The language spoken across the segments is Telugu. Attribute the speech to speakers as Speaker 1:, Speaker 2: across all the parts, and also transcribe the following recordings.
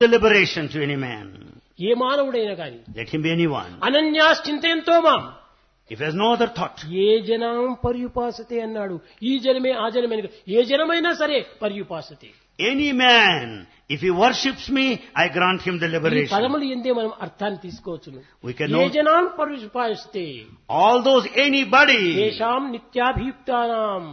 Speaker 1: the liberation to any man.
Speaker 2: ఏ మానవుడైనా కానీ
Speaker 1: Let him be anyone.
Speaker 2: అనన్యాశ్చింతయంతో మాం
Speaker 1: If he has no other thought,
Speaker 2: ఏ జనం పర్యుపాసతే అన్నాడు. ఈ జనమే ఆ జనమే అని కాదు. ఏ జనమైనా సరే పర్యుపాసతే.
Speaker 1: any man, if he worships me, I grant him the
Speaker 2: ఈ
Speaker 1: liberation.
Speaker 2: పదములు ఎందే మనం అర్థాన్ని తీసుకోవచ్చును.
Speaker 1: We can
Speaker 2: A
Speaker 1: know
Speaker 2: జనాన్ పర్యుపాసతే
Speaker 1: all those anybody.
Speaker 2: తేషాం నిత్యాభియుక్తానాం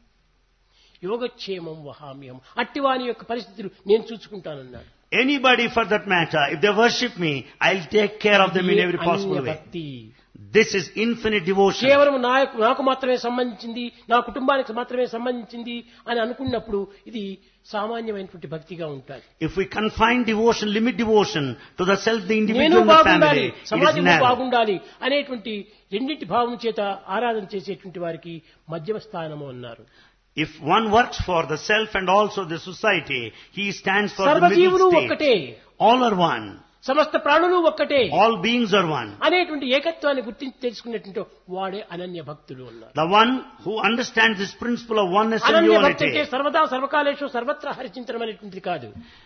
Speaker 2: యోగక్షేమం వహామ్యం. అట్టివాని యొక్క పరిస్థితులు నేను చూసుకుంటానన్నాడు.
Speaker 1: Anybody for that matter, if they worship me, I'll take care of them in every possible
Speaker 2: అన్య
Speaker 1: way.
Speaker 2: భక్తి.
Speaker 1: This is infinite devotion.
Speaker 2: కేవలం నాకు మాత్రమే సంబంధించింది, నా కుటుంబానికి మాత్రమే సంబంధించింది అని అనుకున్నప్పుడు ఇది సామాన్యమైనటువంటి భక్తిగా ఉంటుంది.
Speaker 1: If we confine devotion, limit devotion to the self, the
Speaker 2: నేను
Speaker 1: individual, and the
Speaker 2: బాగుండాలి,
Speaker 1: family, it is
Speaker 2: సమాజం
Speaker 1: narrow.
Speaker 2: బాగుండాలి అనేటువంటి రెండింటి భావం చేత ఆరాధన చేసేటువంటి వారికి మధ్యమ స్థానము అన్నారు.
Speaker 1: If one works for the self and also the society, he stands for the
Speaker 2: సర్వజీవులు
Speaker 1: middle
Speaker 2: ఒక్కటే,
Speaker 1: state. All are one.
Speaker 2: సమస్త ప్రాణులు ఒక్కటే
Speaker 1: All beings are one.
Speaker 2: అనేటువంటి ఏకత్వాన్ని గుర్తించి తెలుసుకునేటువంటి వాడే అనన్య భక్తుడు అన్నారు.
Speaker 1: The one who understands this principle of oneness and
Speaker 2: Ananya భక్తి అంటే
Speaker 1: unity
Speaker 2: సర్వదా సర్వకాలేషు సర్వత్రా హరిచించడం అనేటువంటిది కాదు.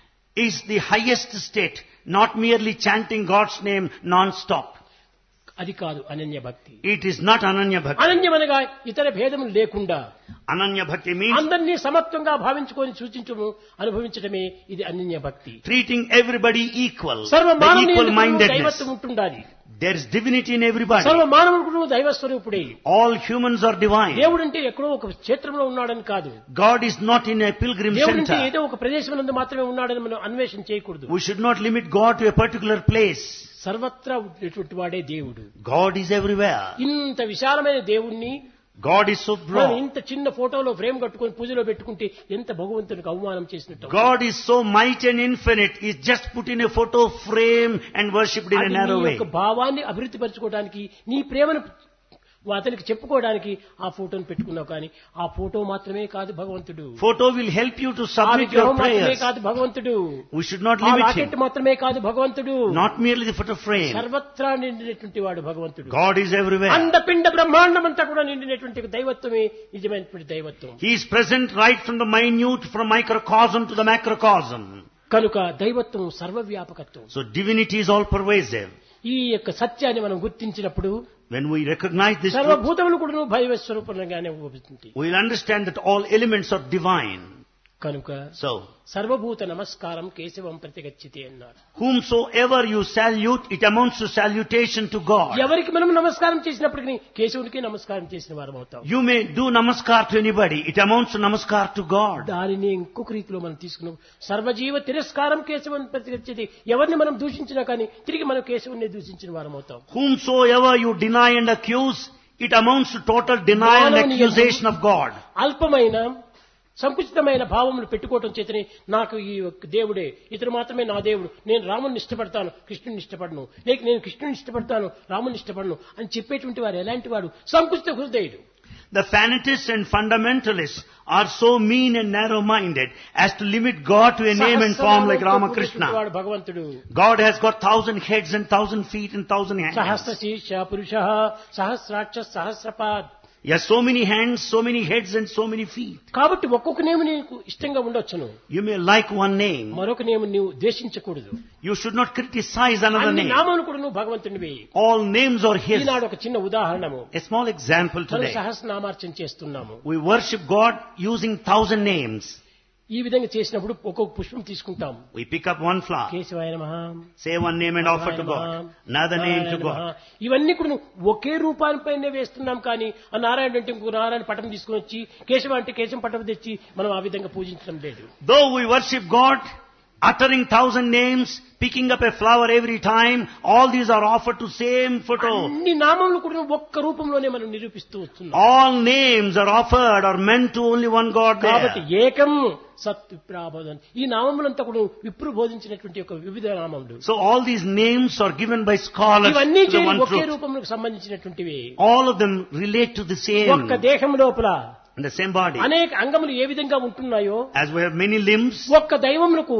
Speaker 1: is the highest state, not merely chanting God's name non-stop.
Speaker 2: అది కాదు అనన్య భక్తి.
Speaker 1: It is not Ananya Bhakti.
Speaker 2: అనన్యమనగా ఇతర భేదములు లేకుండా
Speaker 1: Ananya Bhakti means
Speaker 2: అందరినీ సమత్వంగా భావించుకొని సూచించము అనుభవించడమే ఇది అనన్య భక్తి.
Speaker 1: treating everybody equal,
Speaker 2: సర్వ
Speaker 1: the
Speaker 2: మానవుని
Speaker 1: equal-mindedness.
Speaker 2: దైవత్వం ఉంటుండాలి.
Speaker 1: There is divinity in everybody.
Speaker 2: సర్వ మానవుడు దైవ స్వరూపుడే.
Speaker 1: All humans are divine.
Speaker 2: దేవుడు అంటే ఎక్కడో ఒక క్షేత్రంలో ఉన్నాడని కాదు.
Speaker 1: God is not in a pilgrim
Speaker 2: దేవుడు అంటే
Speaker 1: center.
Speaker 2: ఏదో ఒక ప్రదేశం నందు మాత్రమే ఉన్నాడని మనం అన్వేషణ చేయకూడదు.
Speaker 1: We should not limit God to a particular place.
Speaker 2: సర్వత్రా ఉండేటువంటి వాడే దేవుడు.
Speaker 1: God is everywhere.
Speaker 2: ఇంత విశాలమైన దేవుణ్ణి
Speaker 1: God is so
Speaker 2: మనం
Speaker 1: broad.
Speaker 2: ఇంత చిన్న ఫోటోలో ఫ్రేమ్ కట్టుకొని పూజలో పెట్టుకుంటే ఎంత భగవంతునికి అవమానం చేసినట్టు.
Speaker 1: God is so mighty and infinite. He's just put in a photo frame and worshipped in a
Speaker 2: అది
Speaker 1: narrow
Speaker 2: నీ
Speaker 1: way.
Speaker 2: యొక్క భావాన్ని అభివృద్ధి పరచుకోవడానికి నీ ప్రేమను అతనికి చెప్పుకోవడానికి ఆ ఫోటోను పెట్టుకున్నావు, కానీ ఆ ఫోటో మాత్రమే కాదు భగవంతుడు.
Speaker 1: Photo will help you to
Speaker 2: ఆ
Speaker 1: submit
Speaker 2: విగ్రహం
Speaker 1: your
Speaker 2: మాత్రమే
Speaker 1: prayers.
Speaker 2: కాదు భగవంతుడు.
Speaker 1: We should not
Speaker 2: ఆ
Speaker 1: limit
Speaker 2: లాకెట్
Speaker 1: him.
Speaker 2: మాత్రమే కాదు భగవంతుడు.
Speaker 1: Not merely the photo frame.
Speaker 2: సర్వత్రా నిండినటువంటి వాడు భగవంతుడు.
Speaker 1: God is everywhere.
Speaker 2: అండపిండ బ్రహ్మాండం అంతా కూడా నిండినటువంటి దైవత్వమే నిజమైనటువంటి దైవత్వం.
Speaker 1: He is present right from the minute, from microcosm to the macrocosm.
Speaker 2: కనుక దైవత్వం సర్వవ్యాపకత్వం.
Speaker 1: So divinity is all pervasive.
Speaker 2: ఈ యొక్క సత్యాన్ని మనం గుర్తించినప్పుడు
Speaker 1: When we recognize this truth,
Speaker 2: సర్వభూతములు కూడా భైవ స్వరూపంగానే ఉపయోగిస్తుంది.
Speaker 1: we will understand that all elements are divine.
Speaker 2: కనుక
Speaker 1: So,
Speaker 2: సర్వభూత నమస్కారం కేశవం ప్రతిగచ్చితే అన్నారు.
Speaker 1: whomsoever you salute, it amounts to salutation to God.
Speaker 2: ఎవరికి మనం నమస్కారం చేసినప్పటికీ కేశవునికి నమస్కారం చేసిన వారం అవుతాం.
Speaker 1: You may do namaskar to anybody, it amounts to namaskar to God.
Speaker 2: దానిని ఇంకొక రీతిలో మనం తీసుకున్నాం. సర్వజీవ తిరస్కారం కేశవం ప్రతిగచ్చితే, ఎవరిని మనం దూషించినా కానీ తిరిగి మనం కేశవుని దూషించిన వారం అవుతాం.
Speaker 1: Whomsoever you deny and accuse, it amounts to total denial and accusation of God.
Speaker 2: అల్పమైన సంకుచితమైన భావములు పెట్టుకోవటం చేతనే నాకు ఈ దేవుడే, ఇతడు మాత్రమే నా దేవుడు, నేను రాముని ఇష్టపడతాను కృష్ణుని ఇష్టపడను, లేక నేను కృష్ణుని ఇష్టపడతాను రాముని ఇష్టపడను అని చెప్పేటువంటి వారు ఎలాంటి వాడు? సంకుచిత హృదయుడు.
Speaker 1: The fanatists and fundamentalists are so mean and narrow-minded as to limit God to a name and form like Ramakrishna.
Speaker 2: వాడు భగవంతుడు.
Speaker 1: God has got 1,000 heads and 1,000 feet and 1,000 hands.
Speaker 2: సహస్ర శీర్ష పురుష సహస్రాక్ష సహస్రపాద్.
Speaker 1: He has so many hands, so many heads and so many feet.
Speaker 2: కాబట్టి ఒక్కొక్క నేము నీకు ఇష్టంగా ఉండొచ్చును,
Speaker 1: You may like one name.
Speaker 2: మరొక నేము నీవు ద్వేషించకూడదు.
Speaker 1: You should not criticize another
Speaker 2: అన్ని
Speaker 1: name.
Speaker 2: నామాలు కూడా నువ్వు భగవంతునివి.
Speaker 1: All names are His.
Speaker 2: ఈనాడు ఒక చిన్న ఉదాహరణము.
Speaker 1: A small example
Speaker 2: మనం
Speaker 1: today.
Speaker 2: సహస్రనామార్చన చేస్తున్నాము.
Speaker 1: We worship God using 1,000 names.
Speaker 2: ఈ విధంగా చేసినప్పుడు ఒక్కొక్క పుష్పం తీసుకుంటాం.
Speaker 1: We pick up one flower,
Speaker 2: కేశవాయ నమః,
Speaker 1: say one name and offer to God. Another name to God.
Speaker 2: ఇవన్నీ కూడా ఒకే రూపానిపైనే వేస్తున్నాం, కానీ ఆ నారాయణ అంటే ఇంకో నారాయణ పటం తీసుకుని వచ్చి కేశవ అంటే కేశం పటం తెచ్చి మనం ఆ విధంగా పూజించడం లేదు.
Speaker 1: Though we worship God, uttering 1,000 names, picking up a flower every time, all these are offered to same photo.
Speaker 2: అన్ని నామములు కూడా ఒక్క రూపంలోనే మనం నిరూపిస్తూ వస్తున్నాం.
Speaker 1: All names are offered or meant to only one God
Speaker 2: కాబట్టి
Speaker 1: there.
Speaker 2: ఏకం సత్ విప్రాబోధన్, ఈ నామములంతా కూడా విప్రు బోధించినటువంటి ఒక వివిధ నామములు.
Speaker 1: So all these names are given by scholars
Speaker 2: ఇవన్నీ
Speaker 1: to the one
Speaker 2: okay
Speaker 1: truth.
Speaker 2: రూపములకు సంబంధించినటువంటివి.
Speaker 1: All of them relate to the same,
Speaker 2: ఒక్క దేహం లోపల
Speaker 1: in the same body.
Speaker 2: అనేక అంగములు ఏ విధంగా ఉంటున్నాయో,
Speaker 1: As we have many limbs,
Speaker 2: ఒక్క దైవములకు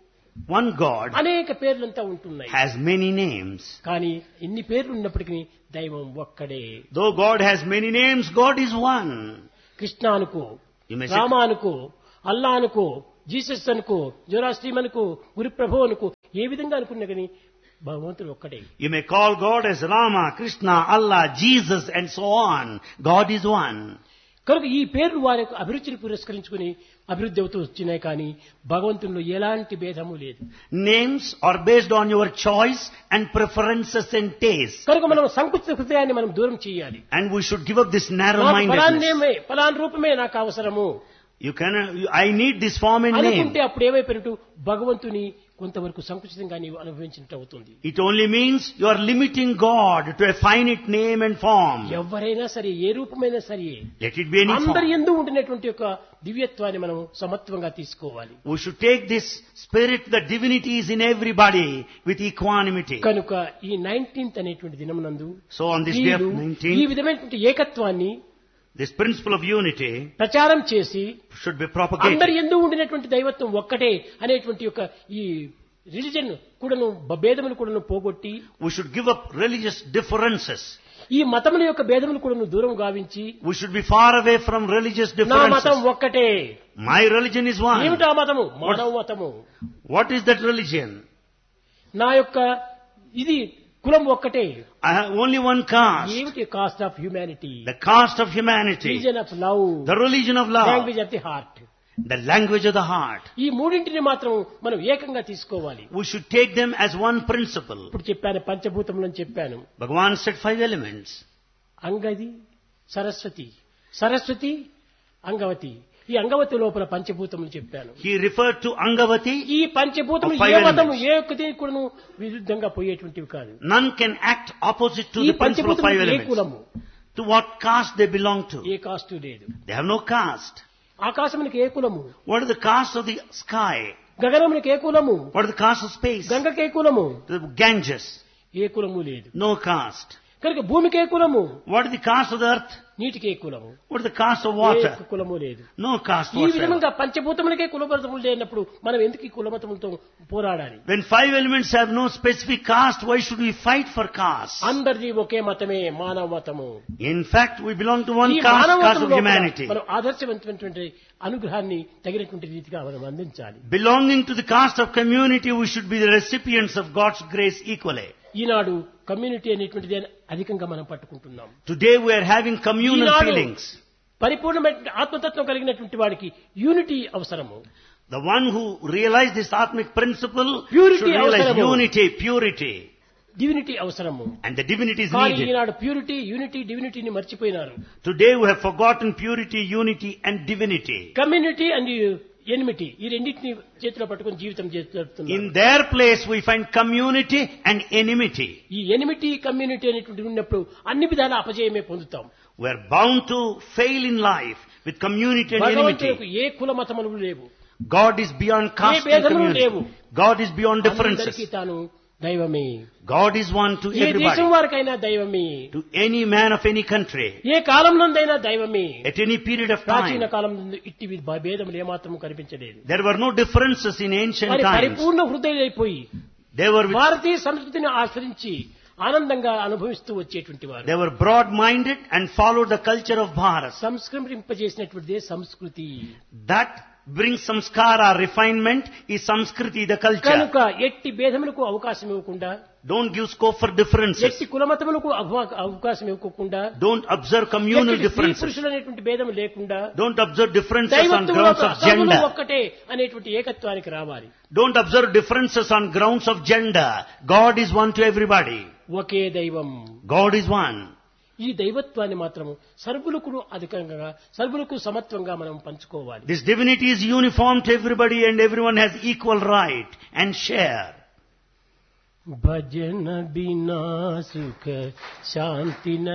Speaker 1: one God
Speaker 2: అనేక పేర్లంతా ఉంటున్నాయి.
Speaker 1: has many names.
Speaker 2: కానీ ఇన్ని పేర్లు ఉన్నప్పటికీ దైవం ఒక్కడే.
Speaker 1: Though God has many names, God is one.
Speaker 2: కృష్ణానుకో,
Speaker 1: You may say
Speaker 2: రామానుకో, అల్లానుకో, Jesus అనుకో, జొరాస్ట్రీయం అనుకో, గురు ప్రభు అనుకో, ఏ విధంగా అనుకున్నా కానీ భగవంతుడు ఒక్కడే.
Speaker 1: You may call God as Rama, Krishna, Allah, Jesus and so on. God is one.
Speaker 2: కనుక ఈ పేర్లు వారి యొక్క అభిరుచిని పురస్కరించుకుని అభివృద్ధి అవుతూ వచ్చినాయి, కానీ భగవంతుల్లో ఎలాంటి భేదము లేదు.
Speaker 1: Names are based on your choice and preferences and taste.
Speaker 2: కనుక మనం సంకుచిత హృదయాన్ని మనం దూరం చేయాలి.
Speaker 1: And we should give up this narrow-mindedness.
Speaker 2: ఫలాన్ రూపమే నాకు అవసరము,
Speaker 1: I need this form and name.
Speaker 2: అనుకుంటే అప్పుడు ఏమైపోయినట్టు భగవంతుని కొంతవరకు సంకుచితంగా నీవు అనుభవించినట్టు అవుతుంది.
Speaker 1: It only means you are limiting God to a finite name and form.
Speaker 2: ఎవరైనా సరే, ఏ రూపమైనా సరే,
Speaker 1: Let it be any
Speaker 2: అందరి
Speaker 1: form.
Speaker 2: యందు ఉండినటువంటి యొక్క దివ్యత్వాన్ని మనం సమత్వంగా తీసుకోవాలి.
Speaker 1: We should take this spirit, the divinity is in everybody, with equanimity.
Speaker 2: కనుక ఈ 19th అనేటువంటి దినమునందు
Speaker 1: So on this day of
Speaker 2: ఈ
Speaker 1: 19th,
Speaker 2: విధమైనటువంటి ఏకత్వాన్ని
Speaker 1: this principle of unity
Speaker 2: ప్రచారం చేసి
Speaker 1: should be
Speaker 2: అందరి
Speaker 1: propagated.
Speaker 2: యందు ఉండినటువంటి దైవత్వం ఒక్కటే అనేటువంటి యొక్క ఈ రిలిజన్ కూడాను భేదములు కూడాను పోగొట్టి,
Speaker 1: We should give up religious differences.
Speaker 2: ఈ మతముల యొక్క భేదములు కూడాను దూరం గావించి,
Speaker 1: We should be far away from religious
Speaker 2: నా మతం
Speaker 1: differences.
Speaker 2: ఒక్కటే.
Speaker 1: My religion is one.
Speaker 2: ఏమిటా మతము? మానవ మతము.
Speaker 1: What is that religion?
Speaker 2: నా యొక్క ఇది కులం ఒక్కటే.
Speaker 1: I have only one caste.
Speaker 2: ఏమిటి? Cost of humanity,
Speaker 1: The caste of humanity.
Speaker 2: Religion of love,
Speaker 1: The religion of love.
Speaker 2: Language of the heart.
Speaker 1: The language of the heart.
Speaker 2: ఈ మూడింటిని మాత్రం మనం ఏకంగా తీసుకోవాలి.
Speaker 1: We should take them as one principle.
Speaker 2: ఇప్పుడు చెప్పాను, పంచభూతములని చెప్పాను.
Speaker 1: Bhagavan said 5 elements.
Speaker 2: అంగది, Saraswati, Saraswati, Angavati. ఈ అంగవతి లోపల పంచభూతములు చెప్పాను.
Speaker 1: He referred to Angavati.
Speaker 2: ఈ పంచభూతములు
Speaker 1: Of 5
Speaker 2: ఏ మతము
Speaker 1: elements.
Speaker 2: ఏ ఒక్కటి కూడాను విరుద్ధంగా పోయేటువంటివి కాదు.
Speaker 1: None can act opposite to
Speaker 2: ఈ
Speaker 1: the principle of 5
Speaker 2: పంచభూతములు ఏ
Speaker 1: elements.
Speaker 2: కులము?
Speaker 1: To what caste they belong to.
Speaker 2: A cost లేదు.
Speaker 1: They have no caste.
Speaker 2: ఆకాశమునికి ఏ కులము?
Speaker 1: What is the caste of the sky?
Speaker 2: గగనమునికి ఏ కులము?
Speaker 1: What is the caste of space?
Speaker 2: గంగకి ఏ కులము?
Speaker 1: The Ganges.
Speaker 2: ఏ కులము లేదు.
Speaker 1: No caste.
Speaker 2: కనుక భూమికి ఏ కులము?
Speaker 1: What is the caste of the earth?
Speaker 2: నీటికి ఏ కులము?
Speaker 1: What is the caste of
Speaker 2: A
Speaker 1: water?
Speaker 2: కులము లేదు.
Speaker 1: No caste
Speaker 2: ఈ
Speaker 1: whatsoever.
Speaker 2: విధంగా పంచభూతములకే కులమతములు లేనప్పుడు మనం ఎందుకు ఈ కులమతములతో పోరాడాలి?
Speaker 1: When 5 elements have no specific caste, why should we fight for caste?
Speaker 2: అందరిది ఒకే మతమే, మానవ మతము.
Speaker 1: In fact, we belong to one
Speaker 2: ఈ
Speaker 1: caste,
Speaker 2: మానవ
Speaker 1: caste of
Speaker 2: మతంలో
Speaker 1: humanity.
Speaker 2: మనం ఆదర్శవంతమైనటువంటి అనుగ్రహాన్ని తగినటువంటి రీతిగా మనం అందించాలి.
Speaker 1: Belonging to the caste of community, we should be the recipients of God's grace equally.
Speaker 2: Eenadu community అనేటువంటిది అధికంగా మనం పట్టుకుంటున్నాం.
Speaker 1: Today we are having communal
Speaker 2: Eenadu
Speaker 1: feelings.
Speaker 2: పరిపూర్ణమైన ఆత్మతత్వం కలిగినటువంటి వాడికి యూనిటీ అవసరము.
Speaker 1: The one who realized this Atmic principle
Speaker 2: Purity
Speaker 1: should realize
Speaker 2: avasaramu.
Speaker 1: unity, purity.
Speaker 2: Divinity అవసరము.
Speaker 1: And the divinity is
Speaker 2: కానీ
Speaker 1: needed.
Speaker 2: Eenadu purity, unity, డివినిటీని మర్చిపోయినారు.
Speaker 1: Today we have forgotten purity, unity and divinity.
Speaker 2: Community and enmity, ఈ రెండింటిని చేతిలో పట్టుకుని జీవితం జరుపుతున్నారు.
Speaker 1: In their place we find community and enmity.
Speaker 2: ఈ ఎనిమిటీ, కమ్యూనిటీ అనేటువంటి ఉన్నప్పుడు అన్ని విధాల అపజయమే పొందుతాం.
Speaker 1: We are bound to fail in life with community and
Speaker 2: భగవంతునికి
Speaker 1: enmity.
Speaker 2: ఏ కుల మతములు లేవు.
Speaker 1: God is beyond caste and
Speaker 2: భేదములు
Speaker 1: community.
Speaker 2: లేవు.
Speaker 1: God is beyond
Speaker 2: అందరికీ
Speaker 1: differences.
Speaker 2: తాను దైవమే.
Speaker 1: God is one to
Speaker 2: ఏ దేశం
Speaker 1: everybody.
Speaker 2: వారికైనా దైవమే.
Speaker 1: To any man of any country.
Speaker 2: ఏ కాలం నందైనా దైవమే.
Speaker 1: At any period of
Speaker 2: ప్రాచీన
Speaker 1: time.
Speaker 2: కాలం నందు ఇట్టి భేదములు ఏమాత్రం కనిపించలేదు.
Speaker 1: There were no differences in ancient
Speaker 2: మరి
Speaker 1: times.
Speaker 2: పరిపూర్ణ హృదయులైపోయి
Speaker 1: They were
Speaker 2: భారతీయ సంస్కృతిని ఆశ్రయించి ఆనందంగా అనుభవిస్తూ వచ్చేటువంటి వారు.
Speaker 1: They were broad-minded and followed the culture of Bharat.
Speaker 2: సంస్కరింపజేసినటువంటిదే సంస్కృతి.
Speaker 1: That brings samskara, refinement, is Samskriti, the culture.
Speaker 2: కనుక ఎట్టి భేదములకు అవకాశం ఇవ్వకుండా,
Speaker 1: Don't give scope for differences.
Speaker 2: ఎట్టి కులమతములకు అవకాశం ఇవ్వకుండా,
Speaker 1: Don't observe communal
Speaker 2: ఎట్టి స్త్రీ
Speaker 1: differences.
Speaker 2: పురుషులు అనేటువంటి భేదం లేకుండా,
Speaker 1: Don't observe differences on
Speaker 2: దైవత్వం
Speaker 1: grounds of gender.
Speaker 2: ఒక్కటే అనేటువంటి ఏకత్వానికి రావాలి.
Speaker 1: Don't observe differences on grounds of gender. God is one to everybody.
Speaker 2: ఒకే దైవం.
Speaker 1: God is one.
Speaker 2: ఈ దైవత్వాన్ని మాత్రం సర్వులకు అధికంగా, సర్వులకు సమత్వంగా మనం పంచుకోవాలి.
Speaker 1: This divinity is uniform to everybody and everyone has equal right and share.
Speaker 2: భజన బినా సుఖ శాంతి